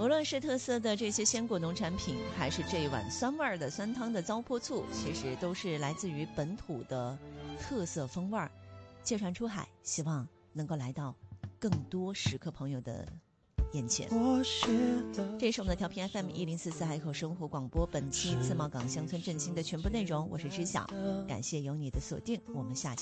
无论是特色的这些鲜果农产品，还是这一碗酸味的酸汤的糟粕醋，其实都是来自于本土的特色风味，切传出海，希望能够来到更多食客朋友的眼前。这是我们的调频 FM1044 海口生活广播，本期自贸港乡村振兴的全部内容，我是知晓，感谢有你的锁定，我们下期